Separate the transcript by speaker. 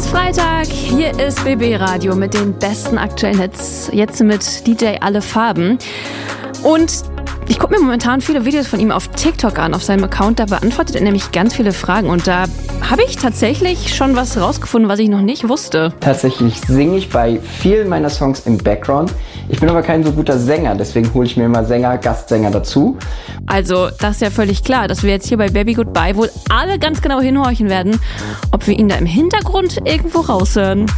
Speaker 1: Freitag, hier ist BB Radio mit den besten aktuellen Hits, jetzt mit DJ Alle Farben. Und ich gucke mir momentan viele Videos von ihm auf TikTok an, auf seinem Account. Da beantwortet er nämlich ganz viele Fragen. Und da habe ich tatsächlich schon was rausgefunden, was ich noch nicht wusste.
Speaker 2: Tatsächlich singe ich bei vielen meiner Songs im Background. Ich bin aber kein so guter Sänger, deswegen hole ich mir immer Gastsänger dazu.
Speaker 1: Also, das ist ja völlig klar, dass wir jetzt hier bei Baby Goodbye wohl alle ganz genau hinhorchen werden, ob wir ihn da im Hintergrund irgendwo raushören.